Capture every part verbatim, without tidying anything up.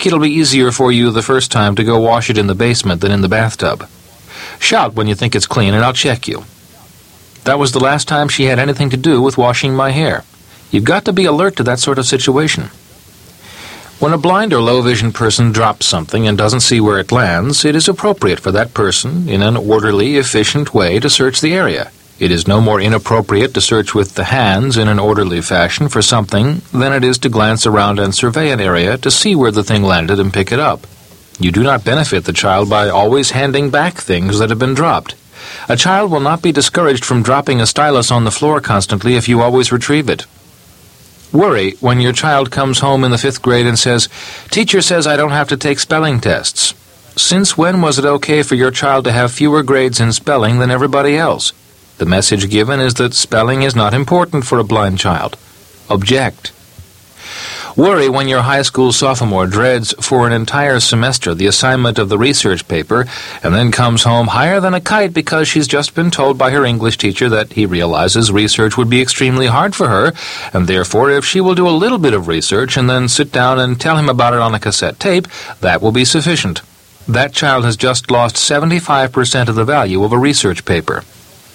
It'll be easier for you the first time to go wash it in the basement than in the bathtub. Shout when you think it's clean and I'll check you. That was the last time she had anything to do with washing my hair. You've got to be alert to that sort of situation. When a blind or low-vision person drops something and doesn't see where it lands, it is appropriate for that person, in an orderly, efficient way, to search the area. It is no more inappropriate to search with the hands in an orderly fashion for something than it is to glance around and survey an area to see where the thing landed and pick it up. You do not benefit the child by always handing back things that have been dropped. A child will not be discouraged from dropping a stylus on the floor constantly if you always retrieve it. Worry when your child comes home in the fifth grade and says, "Teacher says I don't have to take spelling tests." Since when was it okay for your child to have fewer grades in spelling than everybody else? The message given is that spelling is not important for a blind child. Object. Worry when your high school sophomore dreads for an entire semester the assignment of the research paper and then comes home higher than a kite because she's just been told by her English teacher that he realizes research would be extremely hard for her, and therefore if she will do a little bit of research and then sit down and tell him about it on a cassette tape, that will be sufficient. That child has just lost seventy-five percent of the value of a research paper.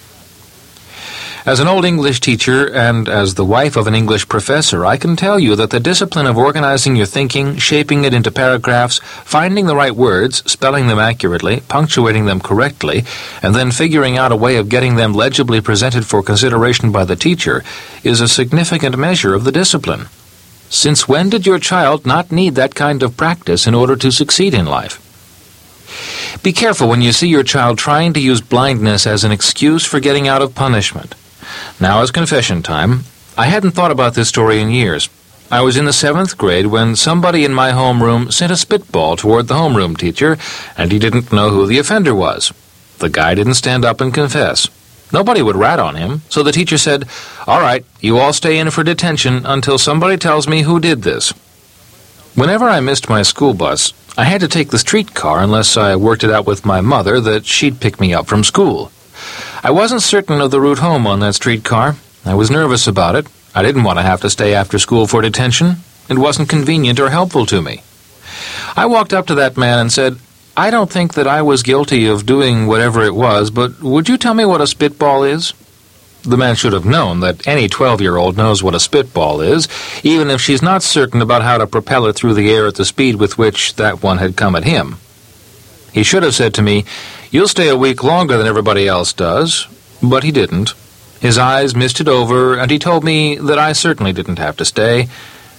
As an old English teacher and as the wife of an English professor, I can tell you that the discipline of organizing your thinking, shaping it into paragraphs, finding the right words, spelling them accurately, punctuating them correctly, and then figuring out a way of getting them legibly presented for consideration by the teacher is a significant measure of the discipline. Since when did your child not need that kind of practice in order to succeed in life? Be careful when you see your child trying to use blindness as an excuse for getting out of punishment. Now is confession time. I hadn't thought about this story in years. I was in the seventh grade when somebody in my homeroom sent a spitball toward the homeroom teacher, and he didn't know who the offender was. The guy didn't stand up and confess. Nobody would rat on him, so the teacher said, "All right, you all stay in for detention until somebody tells me who did this." Whenever I missed my school bus, I had to take the streetcar unless I worked it out with my mother that she'd pick me up from school. I wasn't certain of the route home on that streetcar. I was nervous about it. I didn't want to have to stay after school for detention. It wasn't convenient or helpful to me. I walked up to that man and said, "I don't think that I was guilty of doing whatever it was, but would you tell me what a spitball is?" The man should have known that any twelve-year-old knows what a spitball is, even if she's not certain about how to propel it through the air at the speed with which that one had come at him. He should have said to me, "You'll stay a week longer than everybody else does," but he didn't. His eyes misted over, and he told me that I certainly didn't have to stay.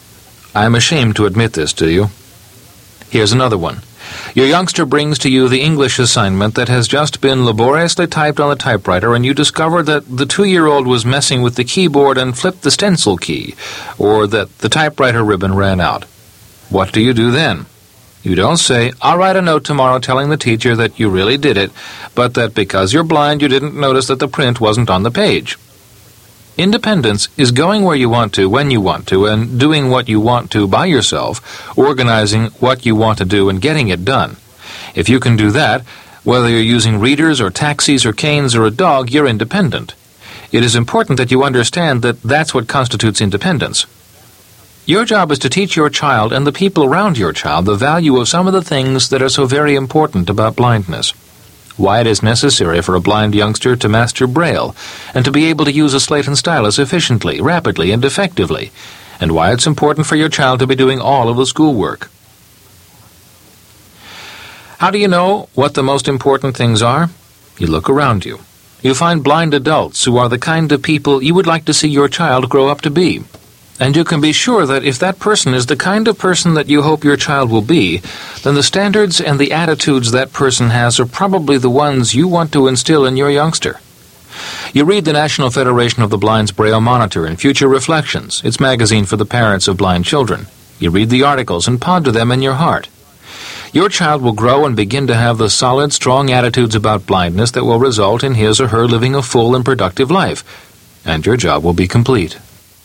I'm ashamed to admit this to you. Here's another one. Your youngster brings to you the English assignment that has just been laboriously typed on the typewriter, and you discover that the two-year-old was messing with the keyboard and flipped the stencil key, or that the typewriter ribbon ran out. What do you do then? You don't say, "I'll write a note tomorrow telling the teacher that you really did it, but that because you're blind you didn't notice that the print wasn't on the page." Independence is going where you want to, when you want to, and doing what you want to by yourself, organizing what you want to do and getting it done. If you can do that, whether you're using readers or taxis or canes or a dog, you're independent. It is important that you understand that that's what constitutes independence. Your job is to teach your child and the people around your child the value of some of the things that are so very important about blindness. Why it is necessary for a blind youngster to master Braille and to be able to use a slate and stylus efficiently, rapidly, and effectively, and why it's important for your child to be doing all of the schoolwork. How do you know what the most important things are? You look around you. You find blind adults who are the kind of people you would like to see your child grow up to be. And you can be sure that if that person is the kind of person that you hope your child will be, then the standards and the attitudes that person has are probably the ones you want to instill in your youngster. You read the National Federation of the Blind's Braille Monitor and Future Reflections, its magazine for the parents of blind children. You read the articles and ponder them in your heart. Your child will grow and begin to have the solid, strong attitudes about blindness that will result in his or her living a full and productive life, and your job will be complete.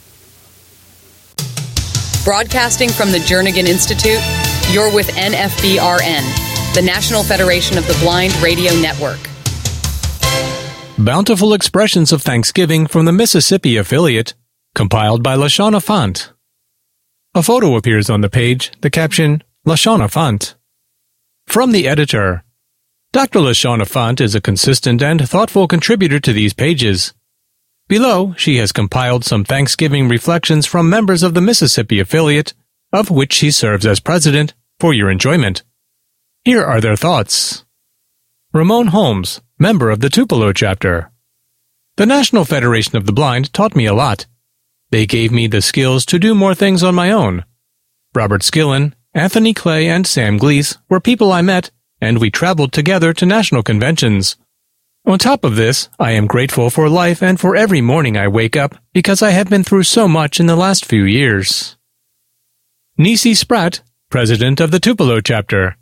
Broadcasting from the Jernigan Institute, you're with N F B R N, the National Federation of the Blind Radio Network. Bountiful Expressions of Thanksgiving from the Mississippi Affiliate, compiled by LaShawna Font. A photo appears on the page, the caption, LaShawna Font. From the editor. Doctor LaShawna Font is a consistent and thoughtful contributor to these pages. Below, she has compiled some Thanksgiving reflections from members of the Mississippi affiliate, of which she serves as president, for your enjoyment. Here are their thoughts. Ramon Holmes, member of the Tupelo chapter. The National Federation of the Blind taught me a lot. They gave me the skills to do more things on my own. Robert Skillen, Anthony Clay, and Sam Glees were people I met, and we traveled together to national conventions. On top of this, I am grateful for life and for every morning I wake up because I have been through so much in the last few years. Nisi Spratt, president of the Tupelo chapter.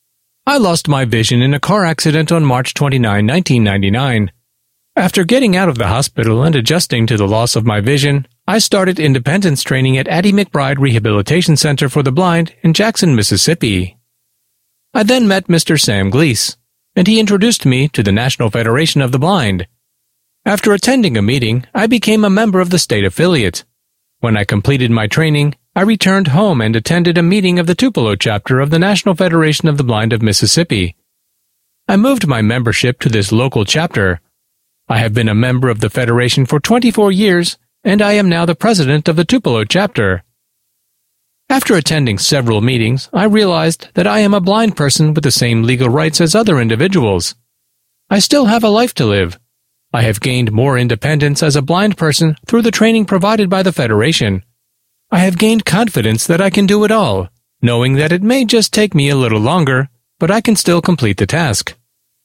I lost my vision in a car accident on March twenty-ninth, nineteen ninety-nine. After getting out of the hospital and adjusting to the loss of my vision, I started independence training at Addie McBride Rehabilitation Center for the Blind in Jackson, Mississippi. I then met Mister Sam Glees, and he introduced me to the National Federation of the Blind. After attending a meeting, I became a member of the state affiliate. When I completed my training, I returned home and attended a meeting of the Tupelo chapter of the National Federation of the Blind of Mississippi. I moved my membership to this local chapter. I have been a member of the Federation for twenty-four years, and I am now the president of the Tupelo chapter. After attending several meetings, I realized that I am a blind person with the same legal rights as other individuals. I still have a life to live. I have gained more independence as a blind person through the training provided by the Federation. I have gained confidence that I can do it all, knowing that it may just take me a little longer, but I can still complete the task.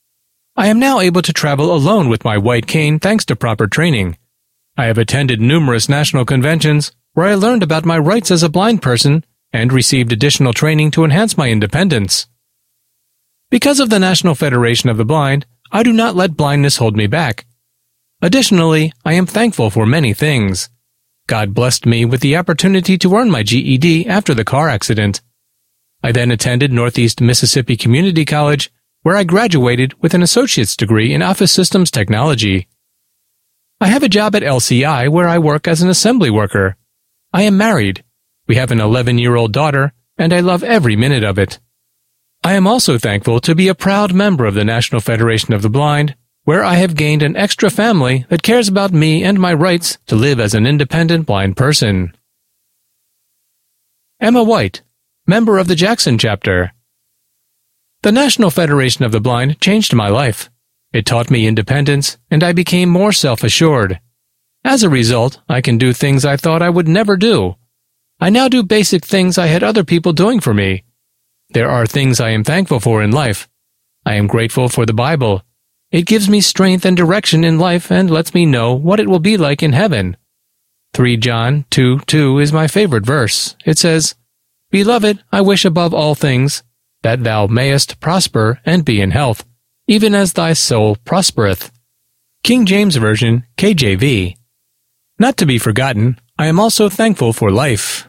I am now able to travel alone with my white cane thanks to proper training. I have attended numerous national conventions where I learned about my rights as a blind person and received additional training to enhance my independence. Because of the National Federation of the Blind, I do not let blindness hold me back. Additionally, I am thankful for many things. God blessed me with the opportunity to earn my G E D after the car accident. I then attended Northeast Mississippi Community College, where I graduated with an associate's degree in Office Systems Technology. I have a job at L C I where I work as an assembly worker. I am married. We have an eleven-year-old daughter, and I love every minute of it. I am also thankful to be a proud member of the National Federation of the Blind, where I have gained an extra family that cares about me and my rights to live as an independent blind person. Emma White, member of the Jackson chapter. The National Federation of the Blind changed my life. It taught me independence, and I became more self-assured. As a result, I can do things I thought I would never do. I now do basic things I had other people doing for me. There are things I am thankful for in life. I am grateful for the Bible. It gives me strength and direction in life and lets me know what it will be like in heaven. Three John two two is my favorite verse. It says, "Beloved, I wish above all things that thou mayest prosper and be in health, even as thy soul prospereth." King James Version, K J V. Not to be forgotten, I am also thankful for life.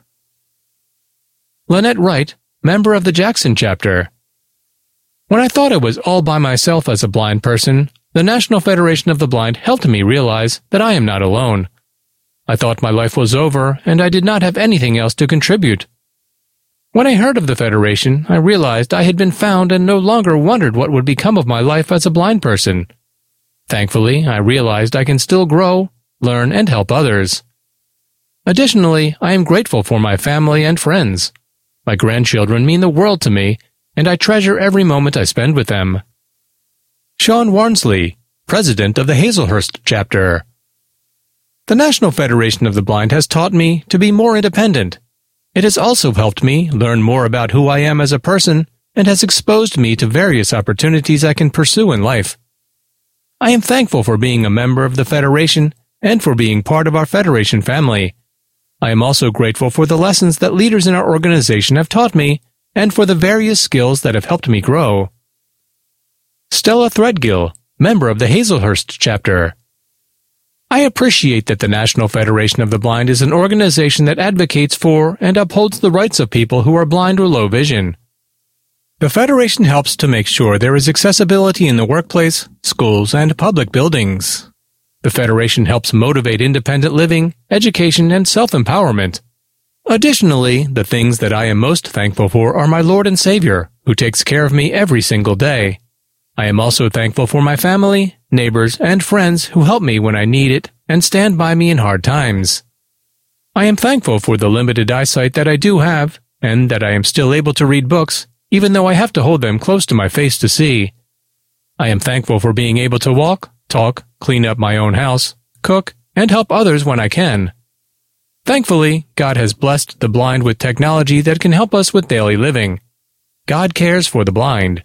Lynette Wright, member of the Jackson chapter. When I thought I was all by myself as a blind person, the National Federation of the Blind helped me realize that I am not alone. I thought my life was over, and I did not have anything else to contribute. When I heard of the Federation, I realized I had been found and no longer wondered what would become of my life as a blind person. Thankfully, I realized I can still grow, learn, and help others. Additionally, I am grateful for my family and friends. My grandchildren mean the world to me, and I treasure every moment I spend with them. Sean Warnsley, president of the Hazelhurst chapter. The National Federation of the Blind has taught me to be more independent. It has also helped me learn more about who I am as a person and has exposed me to various opportunities I can pursue in life. I am thankful for being a member of the Federation and for being part of our Federation family. I am also grateful for the lessons that leaders in our organization have taught me and for the various skills that have helped me grow. Stella Threadgill, member of the Hazelhurst chapter. I appreciate that the National Federation of the Blind is an organization that advocates for and upholds the rights of people who are blind or low vision. The Federation helps to make sure there is accessibility in the workplace, schools, and public buildings. The Federation helps motivate independent living, education, and self-empowerment. Additionally, the things that I am most thankful for are my Lord and Savior, who takes care of me every single day. I am also thankful for my family, neighbors, and friends who help me when I need it and stand by me in hard times. I am thankful for the limited eyesight that I do have, and that I am still able to read books, even though I have to hold them close to my face to see. I am thankful for being able to walk, talk, clean up my own house, cook, and help others when I can. Thankfully, God has blessed the blind with technology that can help us with daily living. God cares for the blind.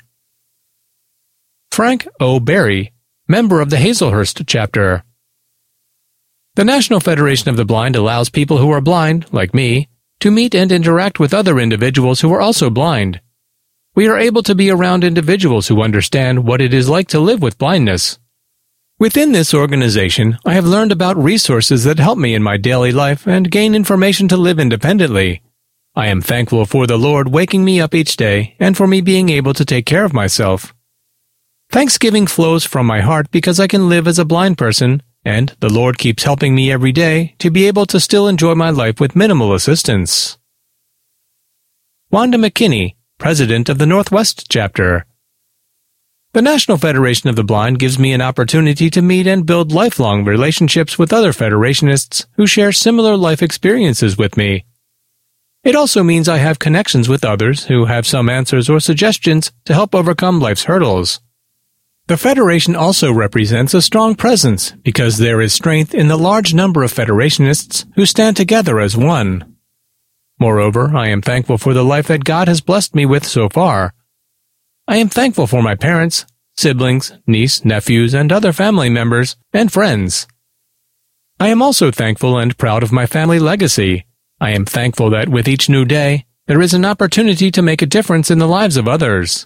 Frank O. Berry, member of the Hazelhurst chapter. The National Federation of the Blind allows people who are blind, like me, to meet and interact with other individuals who are also blind. We are able to be around individuals who understand what it is like to live with blindness. Within this organization, I have learned about resources that help me in my daily life and gain information to live independently. I am thankful for the Lord waking me up each day and for me being able to take care of myself. Thanksgiving flows from my heart because I can live as a blind person, and the Lord keeps helping me every day to be able to still enjoy my life with minimal assistance. Wanda McKinney, President of the Northwest Chapter. The National Federation of the Blind gives me an opportunity to meet and build lifelong relationships with other Federationists who share similar life experiences with me. It also means I have connections with others who have some answers or suggestions to help overcome life's hurdles. The Federation also represents a strong presence because there is strength in the large number of Federationists who stand together as one. Moreover, I am thankful for the life that God has blessed me with so far. I am thankful for my parents, siblings, niece, nephews, and other family members and friends. I am also thankful and proud of my family legacy. I am thankful that with each new day, there is an opportunity to make a difference in the lives of others.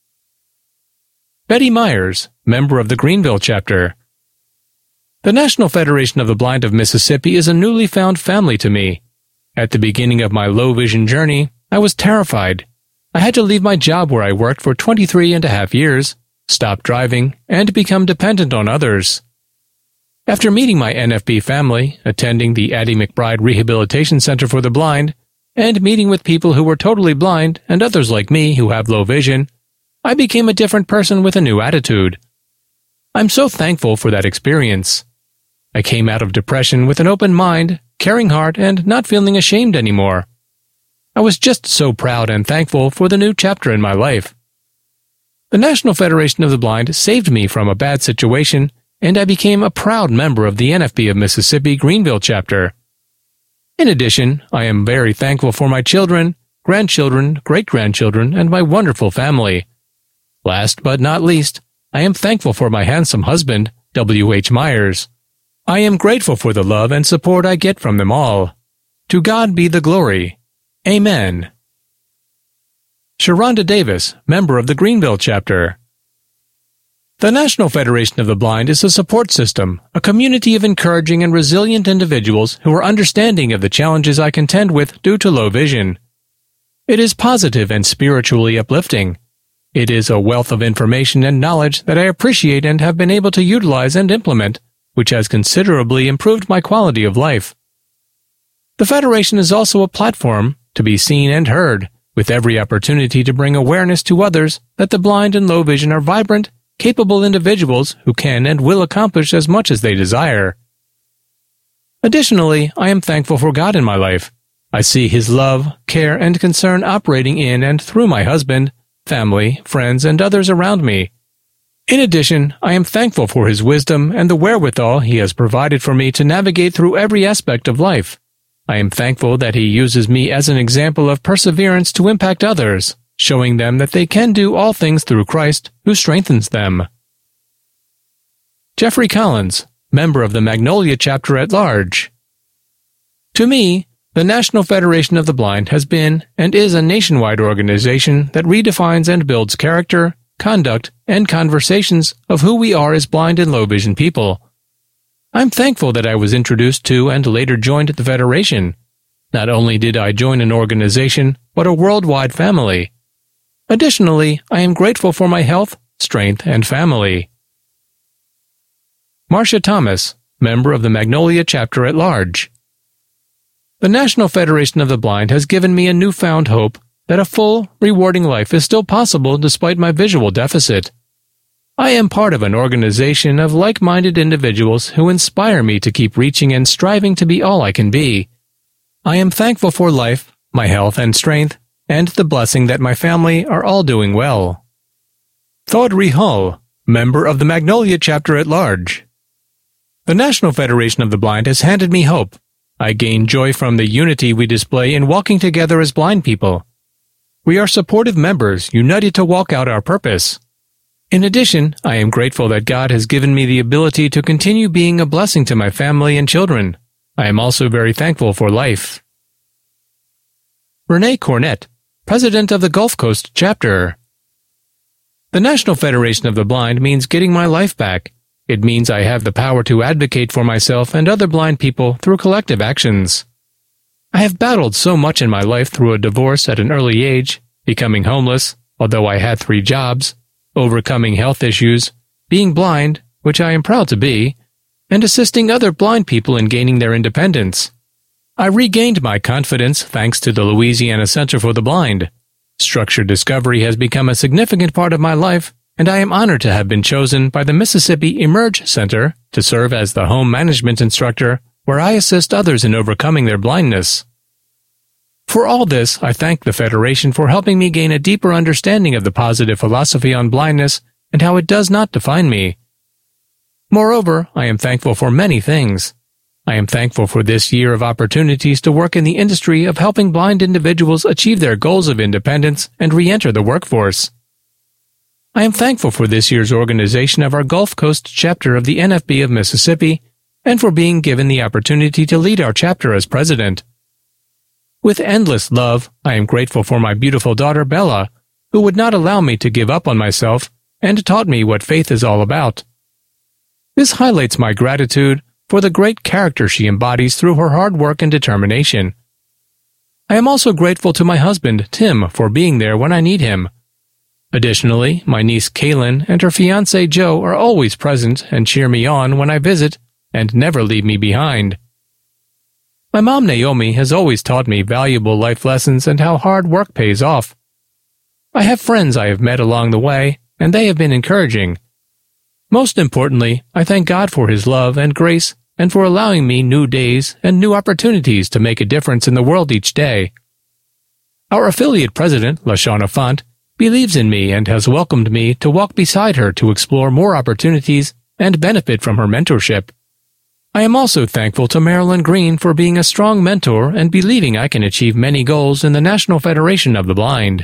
Betty Myers, member of the Greenville chapter. The National Federation of the Blind of Mississippi is a newly found family to me. At the beginning of my low vision journey, I was terrified. I had to leave my job where I worked for twenty-three and a half years, stop driving, and become dependent on others. After meeting my N F B family, attending the Addie McBride Rehabilitation Center for the Blind, and meeting with people who were totally blind and others like me who have low vision, I became a different person with a new attitude. I'm so thankful for that experience. I came out of depression with an open mind, caring heart, and not feeling ashamed anymore. I was just so proud and thankful for the new chapter in my life. The National Federation of the Blind saved me from a bad situation, and I became a proud member of the N F B of Mississippi Greenville chapter. In addition, I am very thankful for my children, grandchildren, great-grandchildren, and my wonderful family. Last but not least, I am thankful for my handsome husband, W H Myers. I am grateful for the love and support I get from them all. To God be the glory. Amen. Sharonda Davis, member of the Greenville chapter. The National Federation of the Blind is a support system, a community of encouraging and resilient individuals who are understanding of the challenges I contend with due to low vision. It is positive and spiritually uplifting. It is a wealth of information and knowledge that I appreciate and have been able to utilize and implement, which has considerably improved my quality of life. The Federation is also a platform to be seen and heard, with every opportunity to bring awareness to others that the blind and low vision are vibrant, capable individuals who can and will accomplish as much as they desire. Additionally, I am thankful for God in my life. I see His love, care, and concern operating in and through my husband, family, friends, and others around me. In addition, I am thankful for His wisdom and the wherewithal He has provided for me to navigate through every aspect of life. I am thankful that He uses me as an example of perseverance to impact others, showing them that they can do all things through Christ, who strengthens them. Jeffrey Collins, member of the Magnolia chapter at large. To me, the National Federation of the Blind has been and is a nationwide organization that redefines and builds character, conduct, and conversations of who we are as blind and low vision people. I'm thankful that I was introduced to and later joined the Federation. Not only did I join an organization, but a worldwide family. Additionally, I am grateful for my health, strength, and family. Marcia Thomas, member of the Magnolia chapter at large. The National Federation of the Blind has given me a newfound hope that a full, rewarding life is still possible despite my visual deficit. I am part of an organization of like-minded individuals who inspire me to keep reaching and striving to be all I can be. I am thankful for life, my health and strength, and the blessing that my family are all doing well. Thodri Hull, member of the Magnolia Chapter at Large. The National Federation of the Blind has handed me hope. I gain joy from the unity we display in walking together as blind people. We are supportive members, united to walk out our purpose. In addition, I am grateful that God has given me the ability to continue being a blessing to my family and children. I am also very thankful for life. Renee Cornett, President of the Gulf Coast Chapter. The National Federation of the Blind means getting my life back. It means I have the power to advocate for myself and other blind people through collective actions. I have battled so much in my life through a divorce at an early age, becoming homeless, although I had three jobs, overcoming health issues, being blind, which I am proud to be, and assisting other blind people in gaining their independence. I regained my confidence thanks to the Louisiana Center for the Blind. Structured discovery has become a significant part of my life, and I am honored to have been chosen by the Mississippi Emerge Center to serve as the home management instructor, where I assist others in overcoming their blindness. For all this, I thank the Federation for helping me gain a deeper understanding of the positive philosophy on blindness and how it does not define me. Moreover, I am thankful for many things. I am thankful for this year of opportunities to work in the industry of helping blind individuals achieve their goals of independence and re-enter the workforce. I am thankful for this year's organization of our Gulf Coast chapter of the N F B of Mississippi and for being given the opportunity to lead our chapter as president. With endless love, I am grateful for my beautiful daughter Bella, who would not allow me to give up on myself and taught me what faith is all about. This highlights my gratitude for the great character she embodies through her hard work and determination. I am also grateful to my husband, Tim, for being there when I need him. Additionally, my niece Kaylin and her fiancé Joe are always present and cheer me on when I visit and never leave me behind. My mom Naomi has always taught me valuable life lessons and how hard work pays off. I have friends I have met along the way, and they have been encouraging. Most importantly, I thank God for His love and grace and for allowing me new days and new opportunities to make a difference in the world each day. Our affiliate president, LaShawna Font, believes in me and has welcomed me to walk beside her to explore more opportunities and benefit from her mentorship. I am also thankful to Marilyn Green for being a strong mentor and believing I can achieve many goals in the National Federation of the Blind.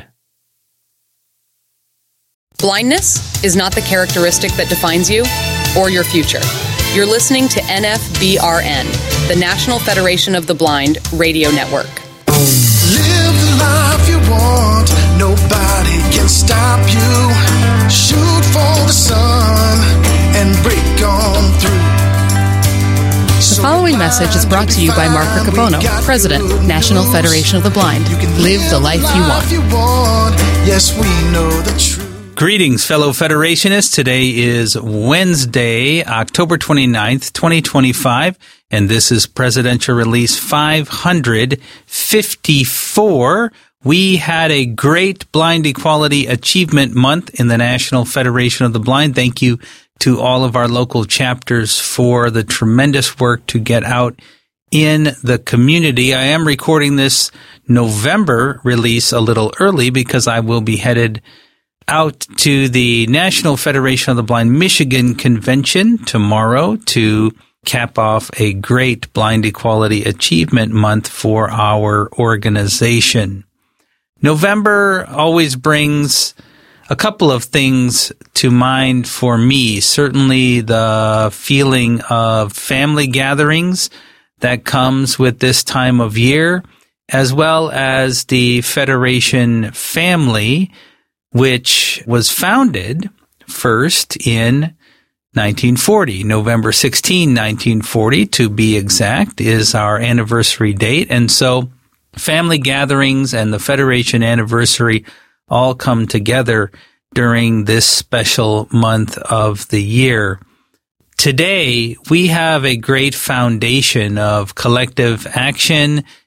Blindness is not the characteristic that defines you or your future. You're listening to N F B R N, the National Federation of the Blind radio network. Live the life you want, nobody can stop you. Shoot for the sun and break on through. The following message is brought to you by Mark Riccobono, President, National Federation of the Blind. Live the life you want. Yes, we know the truth. Greetings, fellow Federationists. Today is Wednesday, October twenty-ninth, twenty twenty-five, and this is Presidential Release five hundred fifty-four. We had a great Blind Equality Achievement Month in the National Federation of the Blind. Thank you to all of our local chapters for the tremendous work to get out in the community. I am recording this November release a little early because I will be headed out to the National Federation of the Blind Michigan Convention tomorrow to cap off a great Blind Equality Achievement Month for our organization. November always brings a couple of things to mind for me. Certainly the feeling of family gatherings that comes with this time of year, as well as the Federation family, which was founded first in nineteen forty. November sixteenth, nineteen forty, to be exact, is our anniversary date. And so family gatherings and the Federation anniversary all come together during this special month of the year. Today, we have a great foundation of collective action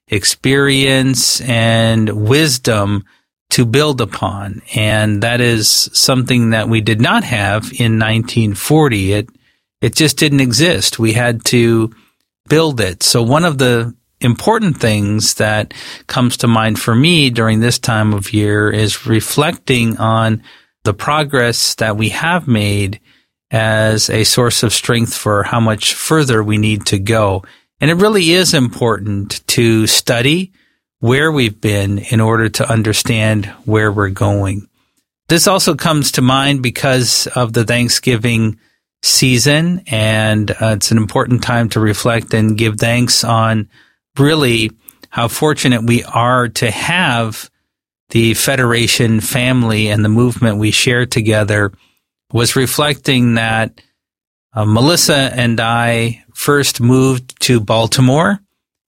experience, and wisdom to build upon. And that is something that we did not have in nineteen forty. It, it just didn't exist. We had to build it. So one of the important things that comes to mind for me during this time of year is reflecting on the progress that we have made as a source of strength for how much further we need to go. And it really is important to study where we've been in order to understand where we're going. This also comes to mind because of the Thanksgiving season, and uh, it's an important time to reflect and give thanks on really how fortunate we are to have the Federation family and the movement we share together. Was reflecting that uh, Melissa and I first moved to Baltimore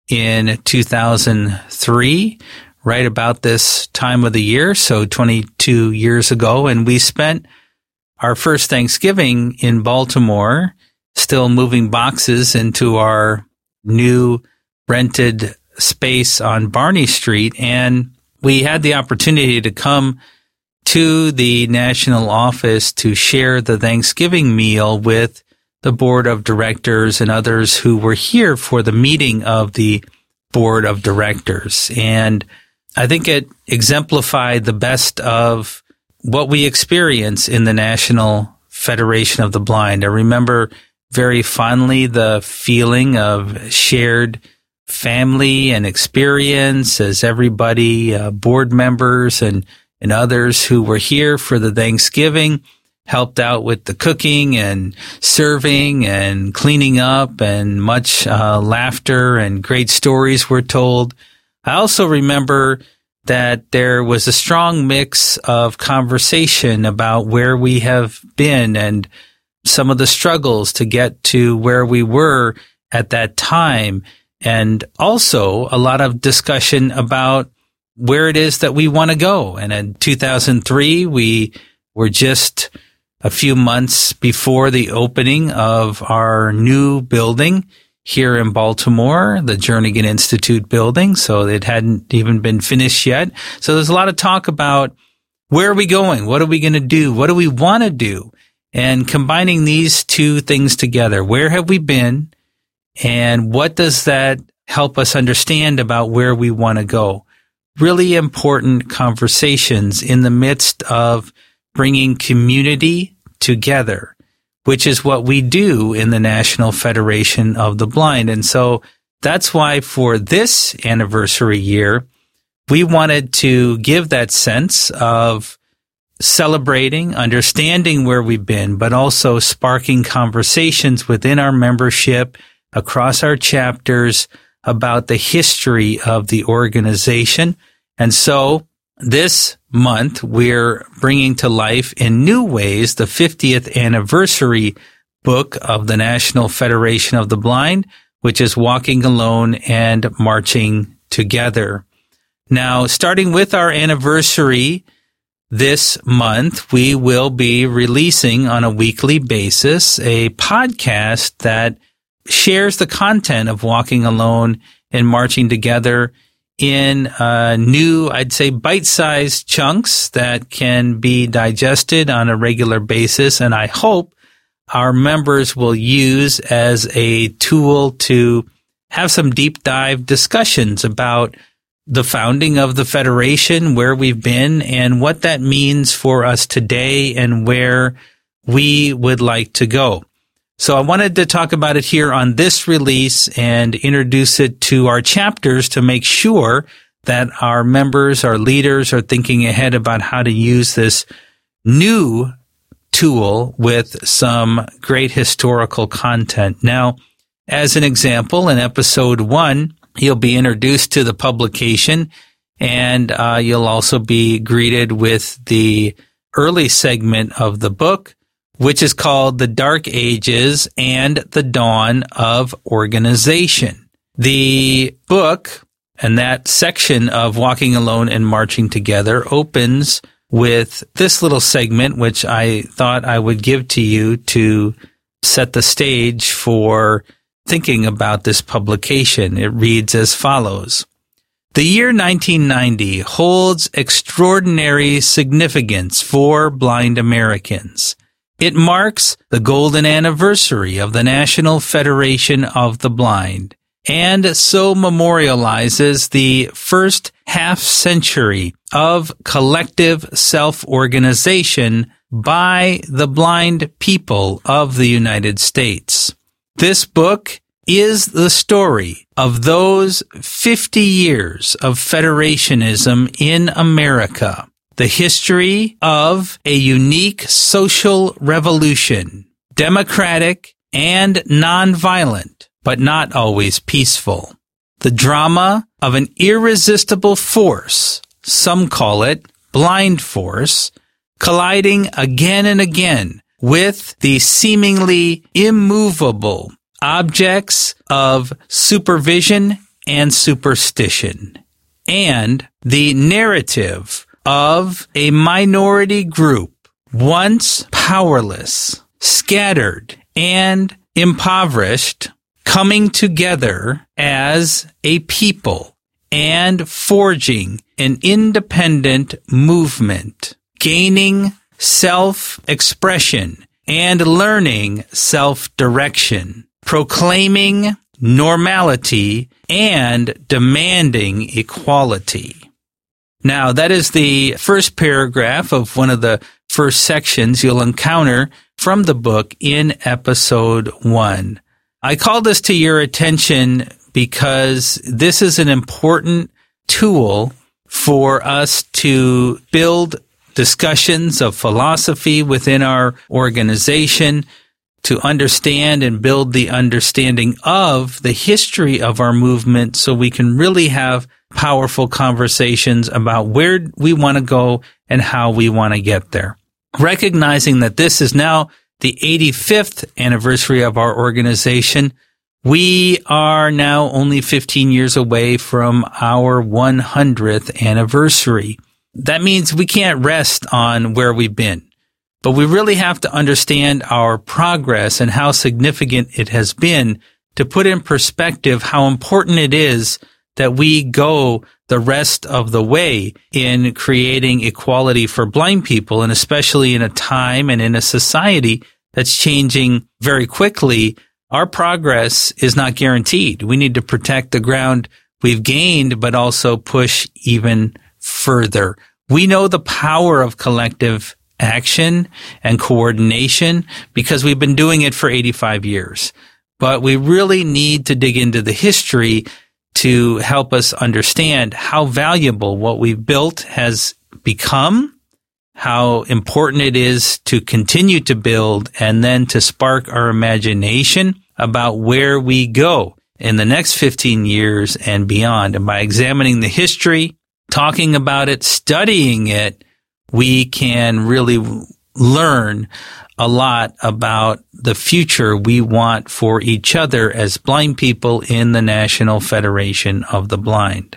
in two thousand three, right about this time of the year, so twenty-two years ago, and we spent our first Thanksgiving in Baltimore, still moving boxes into our new rented space on Barney Street, and we had the opportunity to come to the national office to share the Thanksgiving meal with the board of directors and others who were here for the meeting of the board of directors. And I think it exemplified the best of what we experience in the National Federation of the Blind. I remember very fondly the feeling of shared family and experience as everybody, uh, board members and and others who were here for the Thanksgiving helped out with the cooking and serving and cleaning up, and much uh, laughter and great stories were told. I also remember that there was a strong mix of conversation about where we have been and some of the struggles to get to where we were at that time, and also a lot of discussion about where it is that we want to go. And in two thousand three, we were just a few months before the opening of our new building here in Baltimore, the Jernigan Institute building. So it hadn't even been finished yet. So there's a lot of talk about where are we going? What are we going to do? What do we want to do? And combining these two things together, where have we been? And what does that help us understand about where we want to go? Really important conversations in the midst of bringing community together, which is what we do in the National Federation of the Blind. And so that's why for this anniversary year, we wanted to give that sense of celebrating, understanding where we've been, but also sparking conversations within our membership across our chapters about the history of the organization. And so this month, we're bringing to life in new ways the fiftieth anniversary book of the National Federation of the Blind, which is Walking Alone and Marching Together. Now, starting with our anniversary this month, we will be releasing on a weekly basis a podcast that shares the content of Walking Alone and Marching Together in uh, new, I'd say, bite-sized chunks that can be digested on a regular basis, and I hope our members will use as a tool to have some deep dive discussions about the founding of the Federation, where we've been, and what that means for us today and where we would like to go. So I wanted to talk about it here on this release and introduce it to our chapters to make sure that our members, our leaders are thinking ahead about how to use this new tool with some great historical content. Now, as an example, in episode one, you'll be introduced to the publication, and uh, you'll also be greeted with the early segment of the book, which is called The Dark Ages and the Dawn of Organization. The book and that section of Walking Alone and Marching Together opens with this little segment, which I thought I would give to you to set the stage for thinking about this publication. It reads as follows. The year nineteen ninety holds extraordinary significance for blind Americans. It marks the golden anniversary of the National Federation of the Blind, and so memorializes the first half century of collective self-organization by the blind people of the United States. This book is the story of those fifty years of federationism in America, the history of a unique social revolution, democratic and nonviolent, but not always peaceful. The drama of an irresistible force, some call it blind force, colliding again and again with the seemingly immovable objects of supervision and superstition, and the narrative of a minority group, once powerless, scattered, and impoverished, coming together as a people and forging an independent movement, gaining self-expression and learning self-direction, proclaiming normality and demanding equality. Now, that is the first paragraph of one of the first sections you'll encounter from the book in episode one. I call this to your attention because this is an important tool for us to build discussions of philosophy within our organization, to understand and build the understanding of the history of our movement so we can really have powerful conversations about where we want to go and how we want to get there. Recognizing that this is now the eighty-fifth anniversary of our organization, we are now only fifteen years away from our one hundredth anniversary. That means we can't rest on where we've been, but we really have to understand our progress and how significant it has been to put in perspective how important it is that we go the rest of the way in creating equality for blind people, and especially in a time and in a society that's changing very quickly. Our progress is not guaranteed. We need to protect the ground we've gained, but also push even further. We know the power of collective action and coordination because we've been doing it for eighty-five years. But we really need to dig into the history to help us understand how valuable what we've built has become, how important it is to continue to build, and then to spark our imagination about where we go in the next fifteen years and beyond. And by examining the history, talking about it, studying it, we can really learn a lot about the future we want for each other as blind people in the National Federation of the Blind.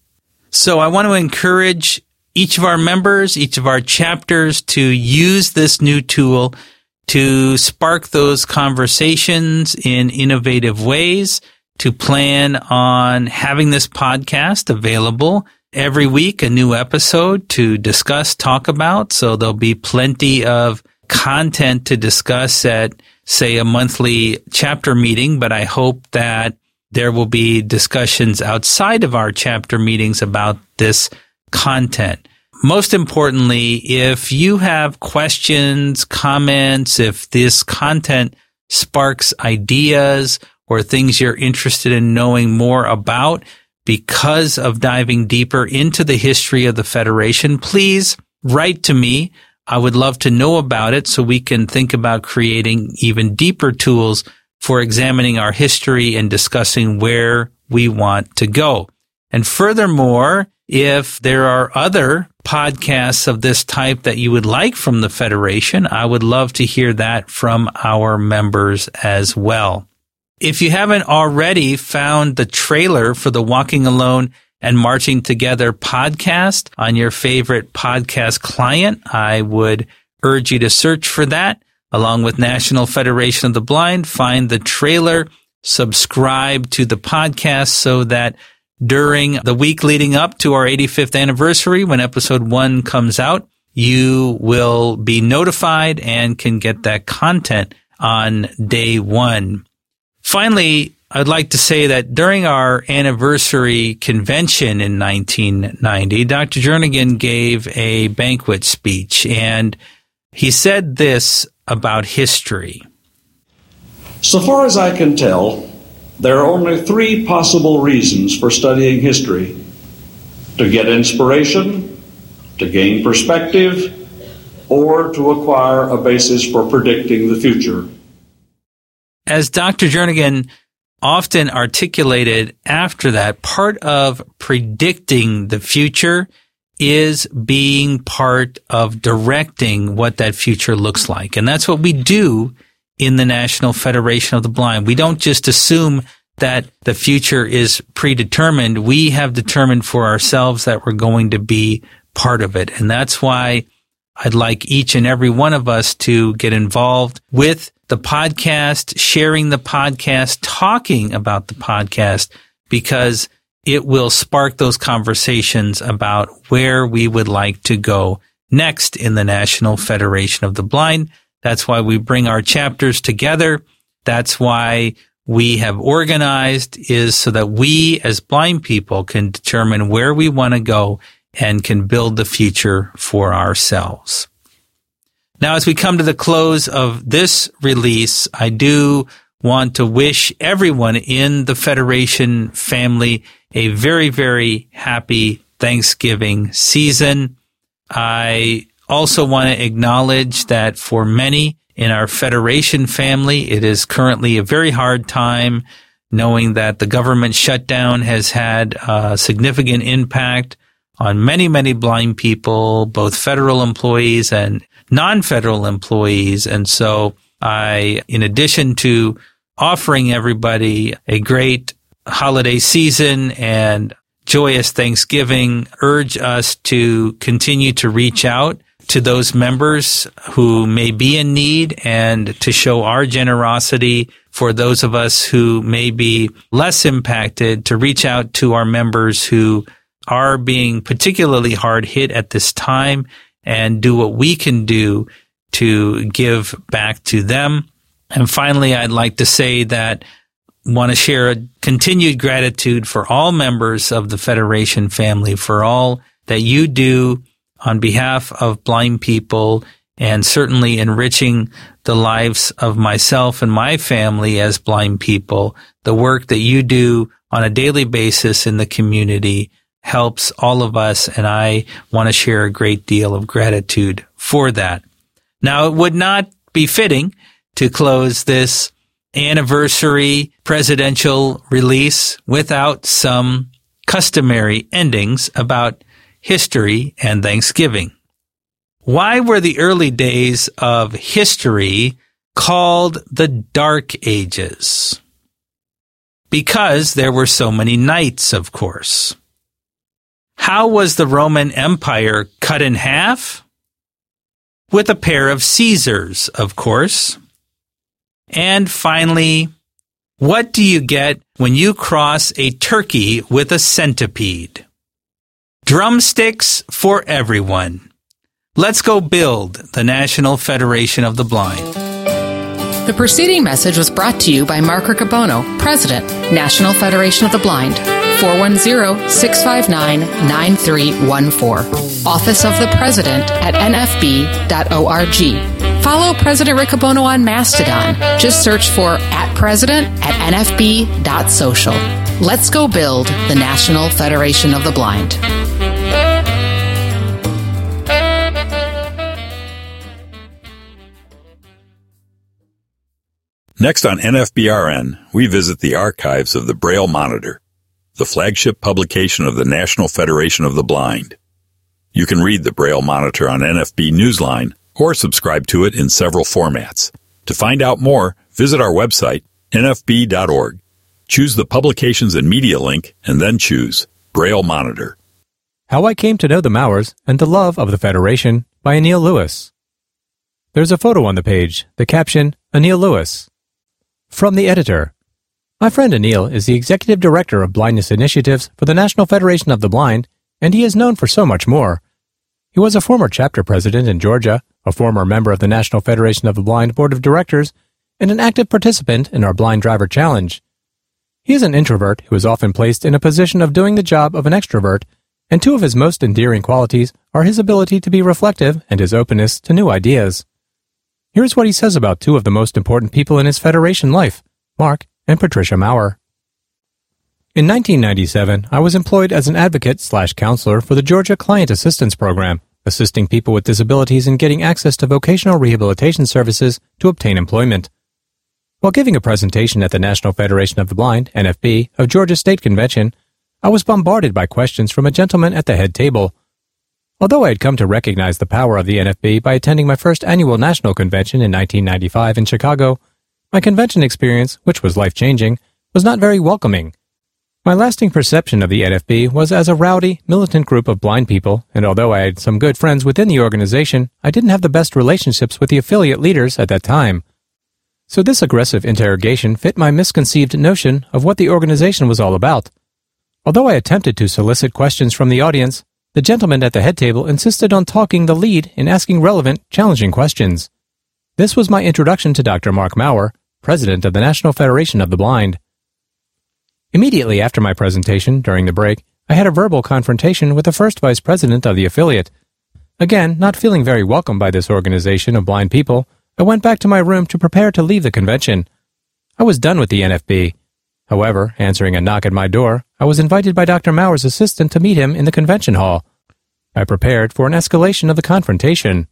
So I want to encourage each of our members, each of our chapters to use this new tool to spark those conversations in innovative ways, to plan on having this podcast available every week, a new episode to discuss, talk about. So there'll be plenty of content to discuss at, say, a monthly chapter meeting, but I hope that there will be discussions outside of our chapter meetings about this content. Most importantly, if you have questions, comments, if this content sparks ideas or things you're interested in knowing more about because of diving deeper into the history of the Federation, please write to me. I would love to know about it so we can think about creating even deeper tools for examining our history and discussing where we want to go. And furthermore, if there are other podcasts of this type that you would like from the Federation, I would love to hear that from our members as well. If you haven't already found the trailer for the Walking Alone and Marching Together podcast on your favorite podcast client, I would urge you to search for that. Along with National Federation of the Blind, find the trailer, subscribe to the podcast so that during the week leading up to our eighty-fifth anniversary. When episode one comes out, you will be notified and can get that content on day one. Finally, I'd like to say that during our anniversary convention in nineteen ninety, Doctor Jernigan gave a banquet speech, and he said this about history. So far as I can tell, there are only three possible reasons for studying history: to get inspiration, to gain perspective, or to acquire a basis for predicting the future. As Doctor Jernigan often articulated after that, part of predicting the future is being part of directing what that future looks like. And that's what we do in the National Federation of the Blind. We don't just assume that the future is predetermined. We have determined for ourselves that we're going to be part of it. And that's why I'd like each and every one of us to get involved with the podcast, sharing the podcast, talking about the podcast, because it will spark those conversations about where we would like to go next in the National Federation of the Blind. That's why we bring our chapters together. That's why we have organized, is so that we as blind people can determine where we want to go and can build the future for ourselves. Now, as we come to the close of this release, I do want to wish everyone in the Federation family a very, very happy Thanksgiving season. I also want to acknowledge that for many in our Federation family, it is currently a very hard time, knowing that the government shutdown has had a significant impact on many, many blind people, both federal employees and non-federal employees. And so I, in addition to offering everybody a great holiday season and joyous Thanksgiving, urge us to continue to reach out to those members who may be in need and to show our generosity for those of us who may be less impacted, to reach out to our members who are being particularly hard hit at this time and do what we can do to give back to them. And finally, I'd like to say that I want to share a continued gratitude for all members of the Federation family, for all that you do on behalf of blind people, and certainly enriching the lives of myself and my family as blind people. The work that you do on a daily basis in the community helps all of us, and I want to share a great deal of gratitude for that. Now, it would not be fitting to close this anniversary presidential release without some customary endings about history and Thanksgiving. Why were the early days of history called the Dark Ages? Because there were so many nights, of course. How was the Roman Empire cut in half? With a pair of Caesars, of course. And finally, what do you get when you cross a turkey with a centipede? Drumsticks for everyone. Let's go build the National Federation of the Blind. The preceding message was brought to you by Mark Riccobono, President, National Federation of the Blind. four one zero, six five nine, nine three one four. Office of the President at N F B dot org. Follow President Riccobono on Mastodon. Just search for at President at N F B dot social. Let's go build the National Federation of the Blind. Next on N F B R N, we visit the archives of the Braille Monitor, the flagship publication of the National Federation of the Blind. You can read the Braille Monitor on N F B Newsline or subscribe to it in several formats. To find out more, visit our website, N F B dot org. Choose the Publications and Media link, and then choose Braille Monitor. How I Came to Know the Mowers and the Love of the Federation by Anil Lewis. There's a photo on the page, the caption, Anil Lewis. From the editor. My friend Anil is the Executive Director of Blindness Initiatives for the National Federation of the Blind, and he is known for so much more. He was a former chapter president in Georgia, a former member of the National Federation of the Blind Board of Directors, and an active participant in our Blind Driver Challenge. He is an introvert who is often placed in a position of doing the job of an extrovert, and two of his most endearing qualities are his ability to be reflective and his openness to new ideas. Here's what he says about two of the most important people in his Federation life, Mark and Patricia Maurer. In nineteen ninety-seven, I was employed as an advocate slash counselor for the Georgia Client Assistance Program, assisting people with disabilities in getting access to vocational rehabilitation services to obtain employment. While giving a presentation at the National Federation of the Blind, N F B, of Georgia State Convention, I was bombarded by questions from a gentleman at the head table. Although I had come to recognize the power of the N F B by attending my first annual national convention in nineteen ninety-five in Chicago, my convention experience, which was life-changing, was not very welcoming. My lasting perception of the N F B was as a rowdy, militant group of blind people, and although I had some good friends within the organization, I didn't have the best relationships with the affiliate leaders at that time. So this aggressive interrogation fit my misconceived notion of what the organization was all about. Although I attempted to solicit questions from the audience, the gentleman at the head table insisted on talking the lead in asking relevant, challenging questions. This was my introduction to Doctor Mark Maurer, president of the National Federation of the Blind. Immediately after my presentation, during the break, I had a verbal confrontation with the first vice president of the affiliate. Again, not feeling very welcome by this organization of blind people, I went back to my room to prepare to leave the convention. I was done with the N F B. However, answering a knock at my door, I was invited by Doctor Maurer's assistant to meet him in the convention hall. I prepared for an escalation of the confrontation.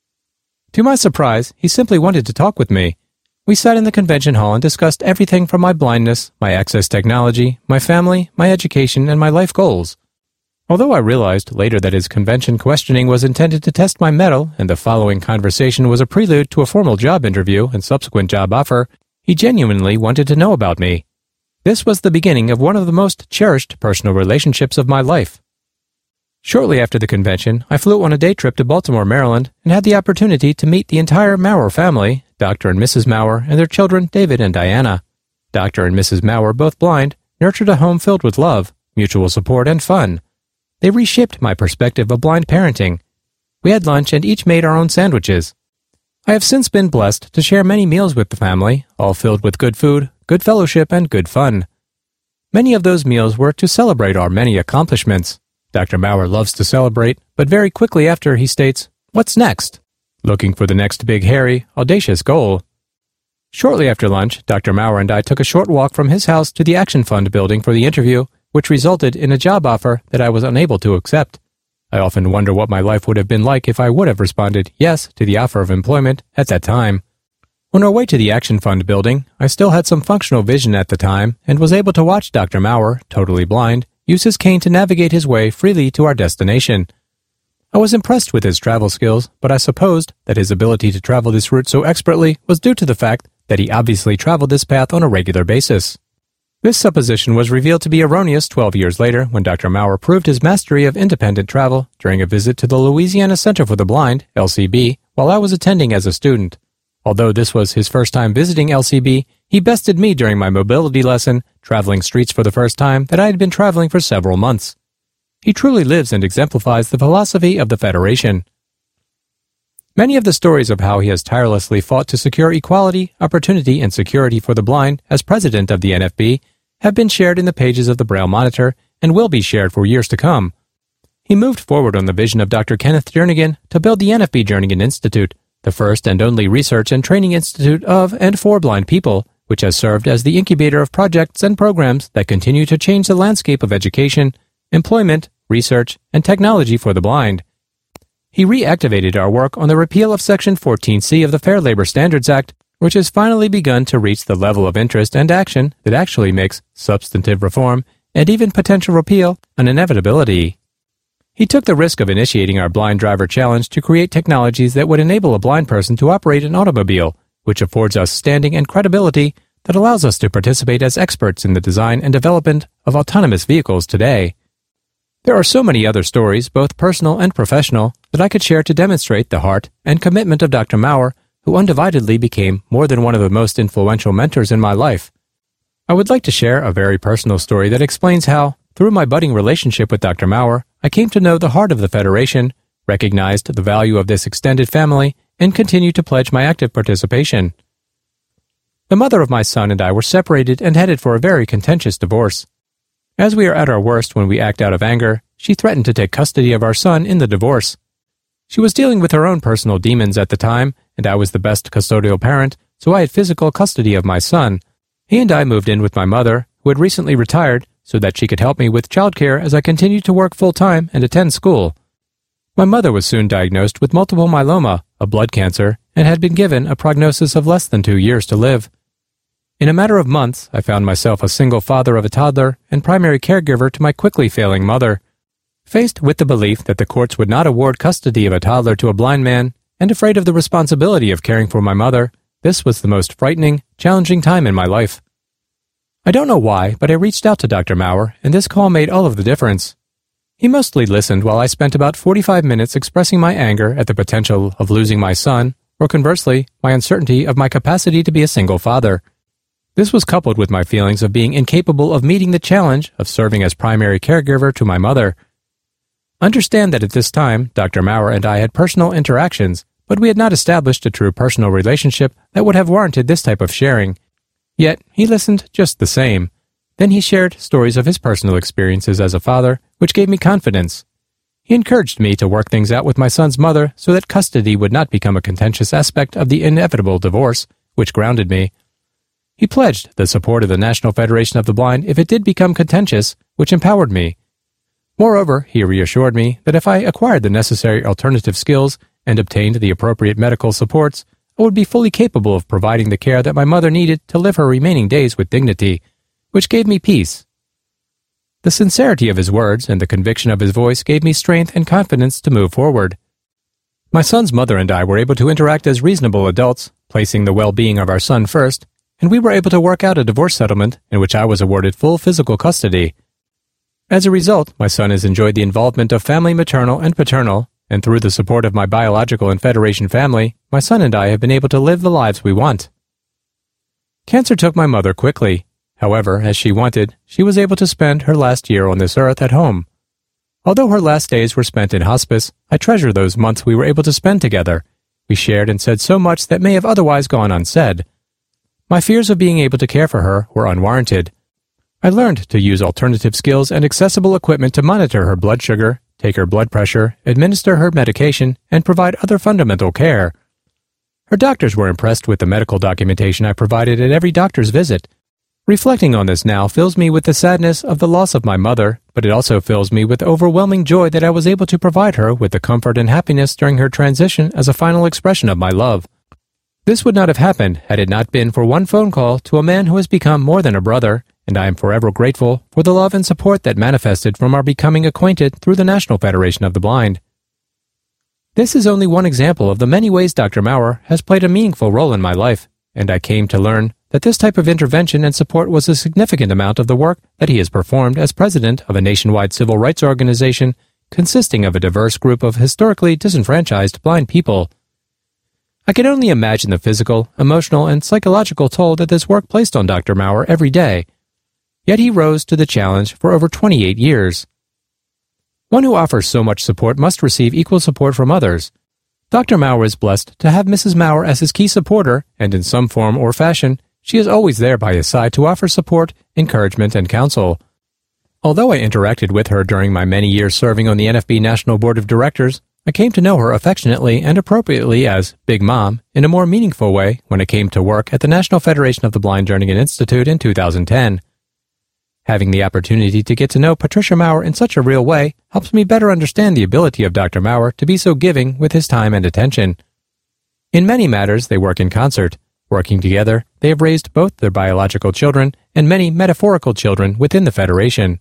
To my surprise, he simply wanted to talk with me. We sat in the convention hall and discussed everything from my blindness, my access technology, my family, my education, and my life goals. Although I realized later that his convention questioning was intended to test my mettle and the following conversation was a prelude to a formal job interview and subsequent job offer, he genuinely wanted to know about me. This was the beginning of one of the most cherished personal relationships of my life. Shortly after the convention, I flew on a day trip to Baltimore, Maryland, and had the opportunity to meet the entire Maurer family, Doctor and Missus Maurer, and their children David and Diana. Doctor and Missus Maurer, both blind, nurtured a home filled with love, mutual support, and fun. They reshaped my perspective of blind parenting. We had lunch and each made our own sandwiches. I have since been blessed to share many meals with the family, all filled with good food, good fellowship, and good fun. Many of those meals were to celebrate our many accomplishments. Doctor Maurer loves to celebrate, but very quickly after he states, "What's next?" looking for the next big, hairy, audacious goal. Shortly after lunch, Doctor Maurer and I took a short walk from his house to the Action Fund building for the interview, which resulted in a job offer that I was unable to accept. I often wonder what my life would have been like if I would have responded yes to the offer of employment at that time. On our way to the Action Fund building, I still had some functional vision at the time and was able to watch Doctor Maurer, totally blind, use his cane to navigate his way freely to our destination. I was impressed with his travel skills, but I supposed that his ability to travel this route so expertly was due to the fact that he obviously traveled this path on a regular basis. This supposition was revealed to be erroneous twelve years later when Doctor Maurer proved his mastery of independent travel during a visit to the Louisiana Center for the Blind, L C B, while I was attending as a student. Although this was his first time visiting L C B, he bested me during my mobility lesson, traveling streets for the first time that I had been traveling for several months. He truly lives and exemplifies the philosophy of the Federation. Many of the stories of how he has tirelessly fought to secure equality, opportunity, and security for the blind as president of the N F B have been shared in the pages of the Braille Monitor and will be shared for years to come. He moved forward on the vision of Doctor Kenneth Jernigan to build the N F B Jernigan Institute, the first and only research and training institute of and for blind people, which has served as the incubator of projects and programs that continue to change the landscape of education, employment, research, and technology for the blind. He reactivated our work on the repeal of Section fourteen C of the Fair Labor Standards Act, which has finally begun to reach the level of interest and action that actually makes substantive reform and even potential repeal an inevitability. He took the risk of initiating our Blind Driver Challenge to create technologies that would enable a blind person to operate an automobile, which affords us standing and credibility that allows us to participate as experts in the design and development of autonomous vehicles today. There are so many other stories, both personal and professional, that I could share to demonstrate the heart and commitment of Doctor Maurer, who undividedly became more than one of the most influential mentors in my life. I would like to share a very personal story that explains how, through my budding relationship with Doctor Maurer, I came to know the heart of the Federation, recognized the value of this extended family, and continued to pledge my active participation. The mother of my son and I were separated and headed for a very contentious divorce. As we are at our worst when we act out of anger, she threatened to take custody of our son in the divorce. She was dealing with her own personal demons at the time, and I was the best custodial parent, so I had physical custody of my son. He and I moved in with my mother, who had recently retired, so that she could help me with childcare as I continued to work full-time and attend school. My mother was soon diagnosed with multiple myeloma, a blood cancer, and had been given a prognosis of less than two years to live. In a matter of months, I found myself a single father of a toddler and primary caregiver to my quickly failing mother. Faced with the belief that the courts would not award custody of a toddler to a blind man, and afraid of the responsibility of caring for my mother, this was the most frightening, challenging time in my life. I don't know why, but I reached out to Doctor Maurer, and this call made all of the difference. He mostly listened while I spent about forty-five minutes expressing my anger at the potential of losing my son, or conversely, my uncertainty of my capacity to be a single father. This was coupled with my feelings of being incapable of meeting the challenge of serving as primary caregiver to my mother. Understand that at this time, Doctor Maurer and I had personal interactions, but we had not established a true personal relationship that would have warranted this type of sharing. Yet, he listened just the same. Then he shared stories of his personal experiences as a father, which gave me confidence. He encouraged me to work things out with my son's mother so that custody would not become a contentious aspect of the inevitable divorce, which grounded me. He pledged the support of the National Federation of the Blind if it did become contentious, which empowered me. Moreover, he reassured me that if I acquired the necessary alternative skills and obtained the appropriate medical supports, I would be fully capable of providing the care that my mother needed to live her remaining days with dignity, which gave me peace. The sincerity of his words and the conviction of his voice gave me strength and confidence to move forward. My son's mother and I were able to interact as reasonable adults, placing the well-being of our son first, and we were able to work out a divorce settlement in which I was awarded full physical custody. As a result, my son has enjoyed the involvement of family maternal and paternal, and through the support of my biological and Federation family, my son and I have been able to live the lives we want. Cancer took my mother quickly. However, as she wanted, she was able to spend her last year on this earth at home. Although her last days were spent in hospice, I treasure those months we were able to spend together. We shared and said so much that may have otherwise gone unsaid. My fears of being able to care for her were unwarranted. I learned to use alternative skills and accessible equipment to monitor her blood sugar, take her blood pressure, administer her medication, and provide other fundamental care. Her doctors were impressed with the medical documentation I provided at every doctor's visit. Reflecting on this now fills me with the sadness of the loss of my mother, but it also fills me with overwhelming joy that I was able to provide her with the comfort and happiness during her transition as a final expression of my love. This would not have happened had it not been for one phone call to a man who has become more than a brother, and I am forever grateful for the love and support that manifested from our becoming acquainted through the National Federation of the Blind. This is only one example of the many ways Doctor Maurer has played a meaningful role in my life, and I came to learn that this type of intervention and support was a significant amount of the work that he has performed as president of a nationwide civil rights organization consisting of a diverse group of historically disenfranchised blind people. I can only imagine the physical, emotional, and psychological toll that this work placed on Doctor Maurer every day. Yet he rose to the challenge for over twenty-eight years. One who offers so much support must receive equal support from others. Doctor Maurer is blessed to have Missus Maurer as his key supporter, and in some form or fashion, she is always there by his side to offer support, encouragement, and counsel. Although I interacted with her during my many years serving on the N F B National Board of Directors, I came to know her affectionately and appropriately as Big Mom in a more meaningful way when I came to work at the National Federation of the Blind Jernigan Institute in two thousand ten. Having the opportunity to get to know Patricia Maurer in such a real way helps me better understand the ability of Doctor Maurer to be so giving with his time and attention. In many matters, they work in concert. Working together, they have raised both their biological children and many metaphorical children within the Federation.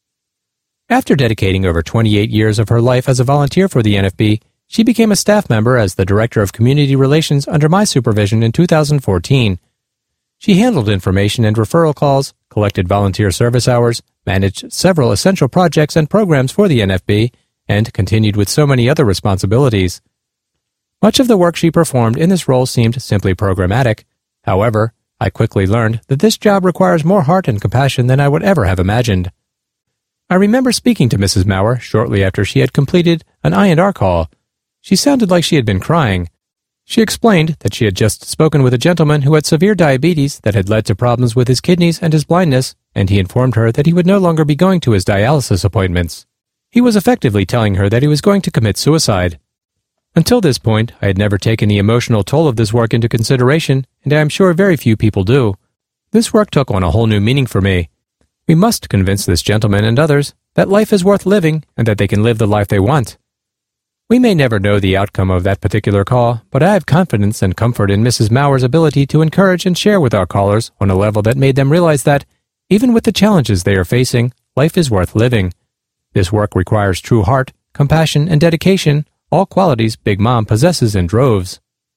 After dedicating over twenty-eight years of her life as a volunteer for the N F B, she became a staff member as the Director of Community Relations under my supervision in two thousand fourteen. She handled information and referral calls, collected volunteer service hours, managed several essential projects and programs for the N F B, and continued with so many other responsibilities. Much of the work she performed in this role seemed simply programmatic. However, I quickly learned that this job requires more heart and compassion than I would ever have imagined. I remember speaking to Missus Maurer shortly after she had completed an I and R call. She sounded like she had been crying. She explained that she had just spoken with a gentleman who had severe diabetes that had led to problems with his kidneys and his blindness, and he informed her that he would no longer be going to his dialysis appointments. He was effectively telling her that he was going to commit suicide. Until this point, I had never taken the emotional toll of this work into consideration, and I am sure very few people do. This work took on a whole new meaning for me. We must convince this gentleman and others that life is worth living and that they can live the life they want. We may never know the outcome of that particular call, but I have confidence and comfort in Missus Maurer's ability to encourage and share with our callers on a level that made them realize that, even with the challenges they are facing, life is worth living. This work requires true heart, compassion, and dedication, all qualities Big Mom possesses in droves.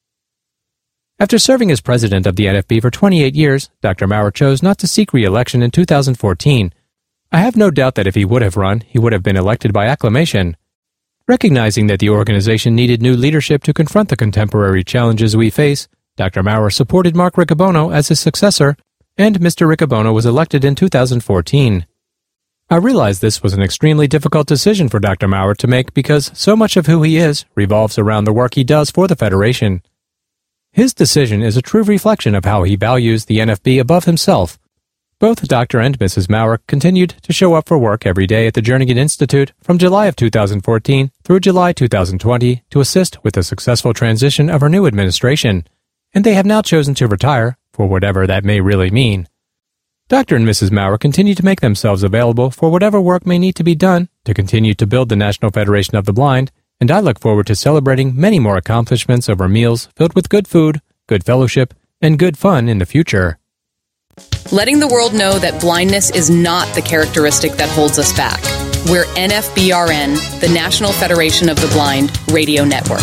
After serving as president of the N F B for twenty-eight years, Doctor Maurer chose not to seek re-election in two thousand fourteen. I have no doubt that if he would have run, he would have been elected by acclamation. Recognizing that the organization needed new leadership to confront the contemporary challenges we face, Doctor Maurer supported Mark Riccobono as his successor, and Mister Riccobono was elected in two thousand fourteen. I realized this was an extremely difficult decision for Doctor Maurer to make because so much of who he is revolves around the work he does for the Federation. His decision is a true reflection of how he values the N F B above himself. Both Doctor and Missus Maurer continued to show up for work every day at the Jernigan Institute from July of two thousand fourteen through July two thousand twenty to assist with the successful transition of our new administration, and they have now chosen to retire, for whatever that may really mean. Doctor and Missus Maurer continue to make themselves available for whatever work may need to be done to continue to build the National Federation of the Blind, and I look forward to celebrating many more accomplishments over meals filled with good food, good fellowship, and good fun in the future. Letting the world know that blindness is not the characteristic that holds us back. We're N F B R N, the National Federation of the Blind Radio Network.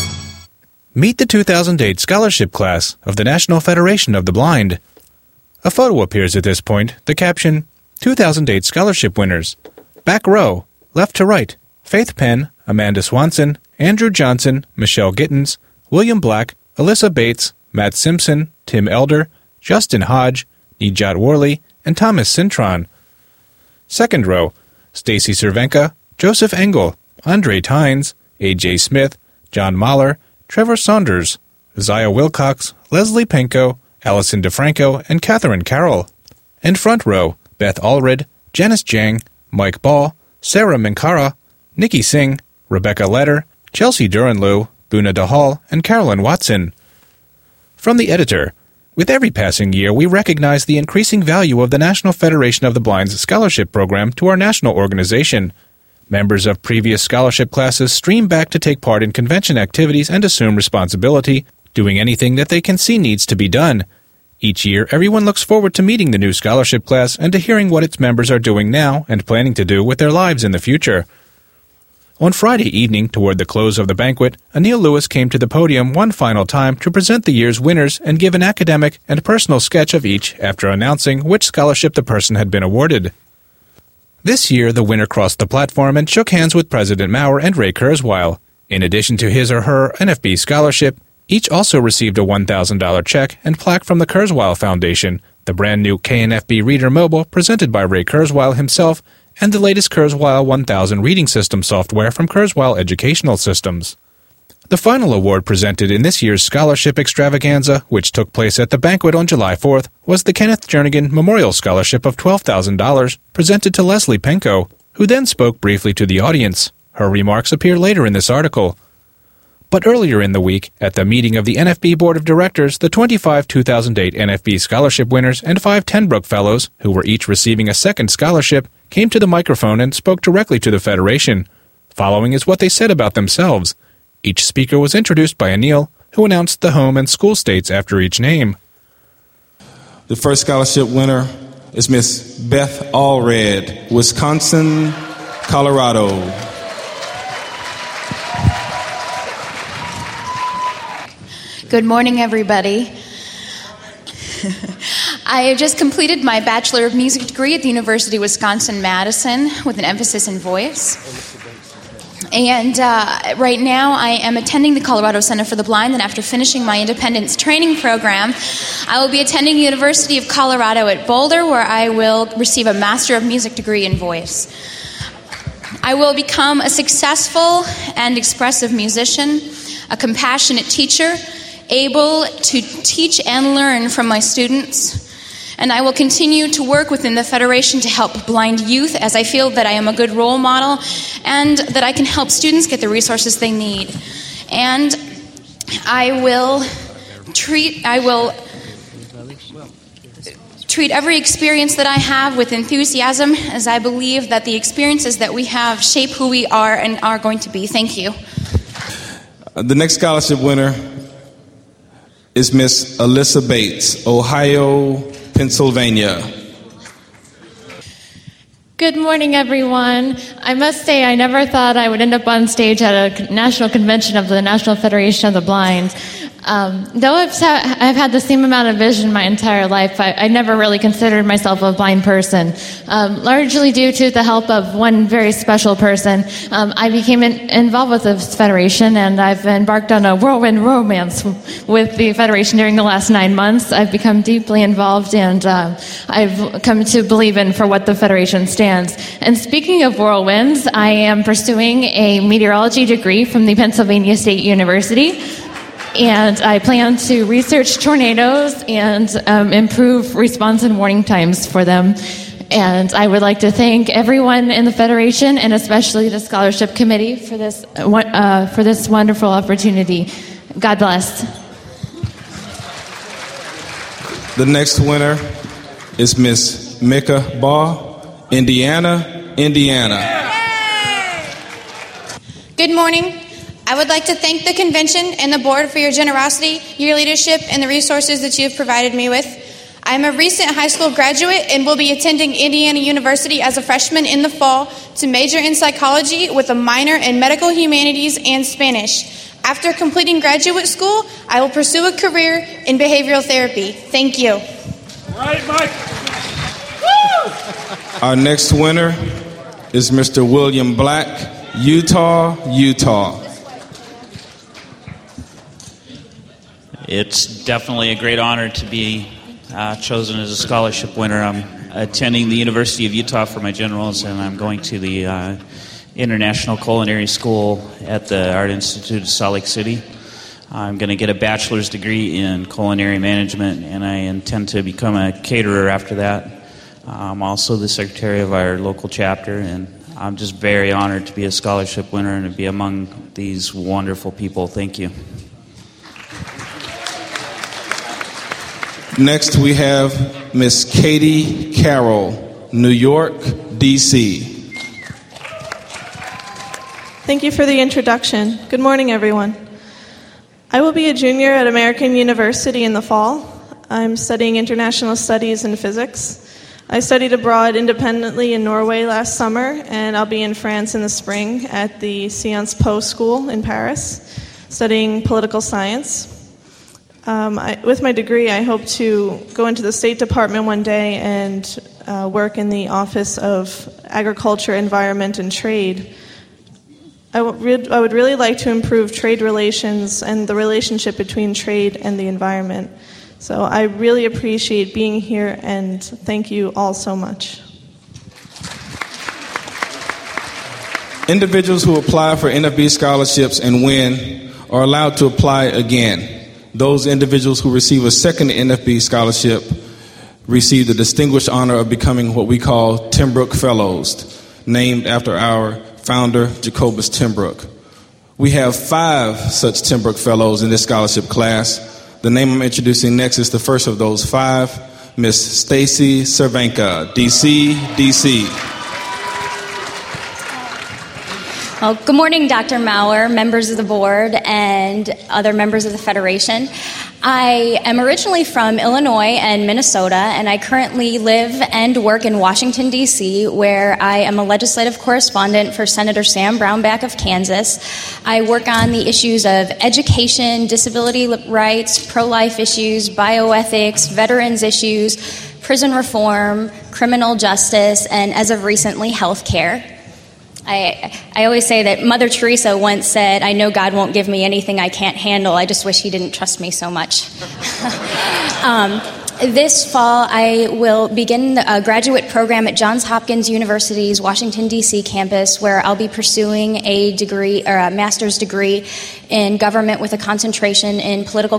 Meet the two thousand eight scholarship class of the National Federation of the Blind. A photo appears at this point, the caption, two thousand eight scholarship winners. Back row, left to right, Faith Penn, Amanda Swanson, Andrew Johnson, Michelle Gittins, William Black, Alyssa Bates, Matt Simpson, Tim Elder, Justin Hodge, Nijat Worley, and Thomas Cintron. Second row, Stacy Cervenka, Joseph Engel, Andre Tynes, A J Smith, John Mahler, Trevor Saunders, Zaya Wilcox, Leslie Penko, Allison DeFranco, and Catherine Carroll. And front row, Beth Allred, Janice Jang, Mike Ball, Sarah Minkara, Nikki Singh, Rebecca Letter, Chelsea Duranlew, Buna DeHall, and Carolyn Watson. From the editor, with every passing year, we recognize the increasing value of the National Federation of the Blind's scholarship program to our national organization. Members of previous scholarship classes stream back to take part in convention activities and assume responsibility, doing anything that they can see needs to be done. Each year, everyone looks forward to meeting the new scholarship class and to hearing what its members are doing now and planning to do with their lives in the future. On Friday evening, toward the close of the banquet, Anil Lewis came to the podium one final time to present the year's winners and give an academic and personal sketch of each after announcing which scholarship the person had been awarded. This year, the winner crossed the platform and shook hands with President Maurer and Ray Kurzweil. In addition to his or her N F B scholarship, each also received a one thousand dollars check and plaque from the Kurzweil Foundation, the brand new K N F B Reader Mobile presented by Ray Kurzweil himself, and the latest Kurzweil one thousand reading system software from Kurzweil Educational Systems. The final award presented in this year's scholarship extravaganza, which took place at the banquet on July fourth, was the Kenneth Jernigan Memorial Scholarship of twelve thousand dollars, presented to Leslie Penko, who then spoke briefly to the audience. Her remarks appear later in this article. But earlier in the week, at the meeting of the N F B Board of Directors, the twenty-five two thousand eight N F B scholarship winners and five Tenbrook Fellows, who were each receiving a second scholarship, came to the microphone and spoke directly to the Federation. Following is what they said about themselves. Each speaker was introduced by Anil, who announced the home and school states after each name. The first scholarship winner is Miss Beth Allred, Wisconsin, Colorado. Good morning, everybody. I have just completed my Bachelor of Music degree at the University of Wisconsin-Madison with an emphasis in voice. And uh, right now I am attending the Colorado Center for the Blind, and after finishing my independence training program, I will be attending University of Colorado at Boulder, where I will receive a Master of Music degree in voice. I will become a successful and expressive musician, a compassionate teacher, able to teach and learn from my students. And I will continue to work within the Federation to help blind youth, as I feel that I am a good role model and that I can help students get the resources they need. And I will treat I will treat every experience that I have with enthusiasm, as I believe that the experiences that we have shape who we are and are going to be. Thank you. The next scholarship winner is Miss Alyssa Bates, Ohio, Pennsylvania. Good morning, everyone. I must say I never thought I would end up on stage at a national convention of the National Federation of the Blind. Um, though I've, sa- I've had the same amount of vision my entire life, I, I never really considered myself a blind person. Um, largely due to the help of one very special person, um, I became in, involved with this federation, and I've embarked on a whirlwind romance with the federation during the last nine months. I've become deeply involved, and uh, I've come to believe in for what the federation stands. And speaking of whirlwinds, I am pursuing a meteorology degree from the Pennsylvania State University. And I plan to research tornadoes and um, improve response and warning times for them. And I would like to thank everyone in the Federation, and especially the Scholarship Committee, for this uh, for this wonderful opportunity. God bless. The next winner is Miss Micah Baugh, Indiana, Indiana. Good morning. I would like to thank the convention and the board for your generosity, your leadership, and the resources that you have provided me with. I am a recent high school graduate and will be attending Indiana University as a freshman in the fall to major in psychology with a minor in medical humanities and Spanish. After completing graduate school, I will pursue a career in behavioral therapy. Thank you. Right, Mike. Our next winner is Mister William Black, Utah, Utah. It's definitely a great honor to be uh, chosen as a scholarship winner. I'm attending the University of Utah for my generals, and I'm going to the uh, International Culinary School at the Art Institute of Salt Lake City. I'm going to get a bachelor's degree in culinary management, and I intend to become a caterer after that. I'm also the secretary of our local chapter, and I'm just very honored to be a scholarship winner and to be among these wonderful people. Thank you. Next, we have Miss Katie Carroll, New York, D C Thank you for the introduction. Good morning, everyone. I will be a junior at American University in the fall. I'm studying international studies and physics. I studied abroad independently in Norway last summer, and I'll be in France in the spring at the Sciences Po School in Paris, studying political science. Um, I, with my degree, I hope to go into the State Department one day and uh, work in the Office of Agriculture, Environment, and Trade. I, w- re- I would really like to improve trade relations and the relationship between trade and the environment. So I really appreciate being here, and thank you all so much. Individuals who apply for N F B scholarships and win are allowed to apply again. Those individuals who receive a second N F B scholarship receive the distinguished honor of becoming what we call Timbrook Fellows, named after our founder, Jacobus Timbrook. We have five such Timbrook Fellows in this scholarship class. The name I'm introducing next is the first of those five, Miss Stacy Cervenka, D C, D C. Well, good morning, Doctor Maurer, members of the board, and other members of the Federation. I am originally from Illinois and Minnesota, and I currently live and work in Washington, D C, where I am a legislative correspondent for Senator Sam Brownback of Kansas. I work on the issues of education, disability rights, pro-life issues, bioethics, veterans issues, prison reform, criminal justice, and as of recently, health care. I, I always say that Mother Teresa once said, I know God won't give me anything I can't handle. I just wish he didn't trust me so much. um, this fall, I will begin a graduate program at Johns Hopkins University's Washington, D C campus, where I'll be pursuing a degree or a master's degree in government with a concentration in political